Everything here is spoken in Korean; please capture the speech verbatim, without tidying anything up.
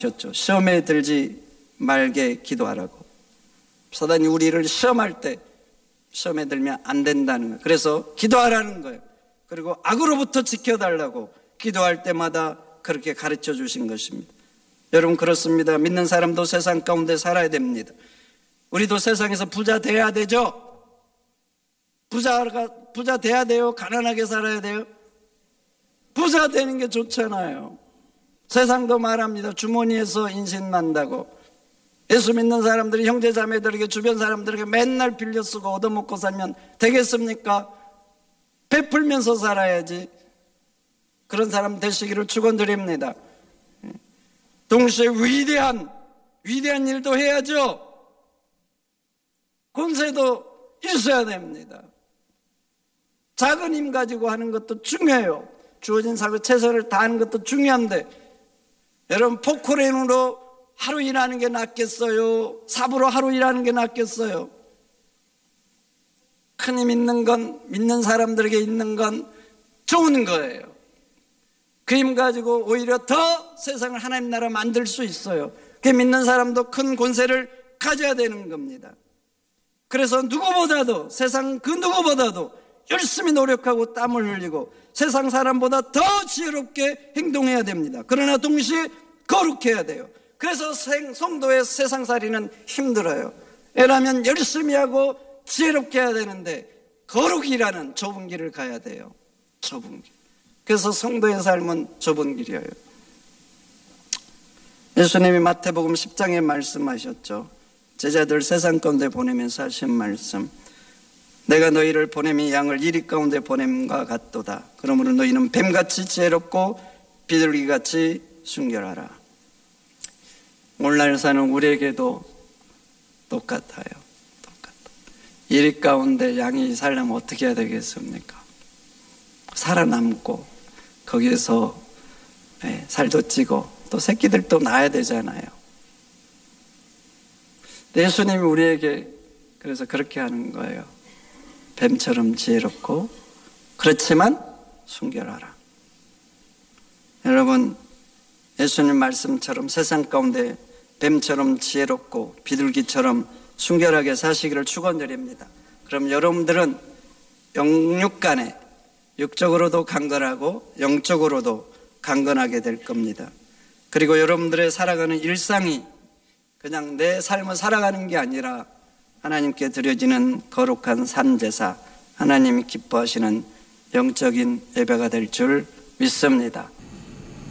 하셨죠. 시험에 들지 말게 기도하라고. 사단이 우리를 시험할 때 시험에 들면 안 된다는 거예요. 그래서 기도하라는 거예요. 그리고 악으로부터 지켜달라고 기도할 때마다 그렇게 가르쳐 주신 것입니다. 여러분, 그렇습니다. 믿는 사람도 세상 가운데 살아야 됩니다. 우리도 세상에서 부자 돼야 되죠. 부자가 부자 돼야 돼요? 가난하게 살아야 돼요? 부자 되는 게 좋잖아요. 세상도 말합니다. 주머니에서 인신난다고. 예수 믿는 사람들이 형제 자매들에게, 주변 사람들에게 맨날 빌려 쓰고 얻어먹고 살면 되겠습니까? 베풀면서 살아야지. 그런 사람 되시기를 축원드립니다. 동시에 위대한 위대한 일도 해야죠. 권세도 있어야 됩니다. 작은 힘 가지고 하는 것도 중요해요. 주어진 사고 최선을 다하는 것도 중요한데, 여러분, 포크레인으로 하루 일하는 게 낫겠어요? 삽으로 하루 일하는 게 낫겠어요? 큰 힘 있는 건, 믿는 사람들에게 있는 건 좋은 거예요. 그 힘 가지고 오히려 더 세상을 하나님 나라 만들 수 있어요. 그 믿는 사람도 큰 권세를 가져야 되는 겁니다. 그래서 누구보다도, 세상 그 누구보다도 열심히 노력하고 땀을 흘리고 세상 사람보다 더 지혜롭게 행동해야 됩니다. 그러나 동시에 거룩해야 돼요. 그래서 성도의 세상살이는 힘들어요. 왜냐하면 열심히 하고 지혜롭게 해야 되는데 거룩이라는 좁은 길을 가야 돼요. 좁은 길. 그래서 성도의 삶은 좁은 길이에요. 예수님이 마태복음 십 장에 말씀하셨죠. 제자들 세상 가운데 보내면서 하신 말씀, 내가 너희를 보냄이 양을 이리 가운데 보냄과 같도다. 그러므로 너희는 뱀같이 지혜롭고 비둘기같이 순결하라. 오늘날 사는 우리에게도 똑같아요. 똑같아. 이리 가운데 양이 살려면 어떻게 해야 되겠습니까? 살아남고 거기에서 살도 찌고 또 새끼들도 낳아야 되잖아요. 예수님이 우리에게 그래서 그렇게 하는 거예요. 뱀처럼 지혜롭고 그렇지만 순결하라. 여러분, 예수님 말씀처럼 세상 가운데 뱀처럼 지혜롭고 비둘기처럼 순결하게 사시기를 축원드립니다. 그럼 여러분들은 영육간에 육적으로도 강건하고 영적으로도 강건하게 될 겁니다. 그리고 여러분들의 살아가는 일상이 그냥 내 삶을 살아가는 게 아니라 하나님께 드려지는 거룩한 산제사, 하나님이 기뻐하시는 영적인 예배가 될 줄 믿습니다.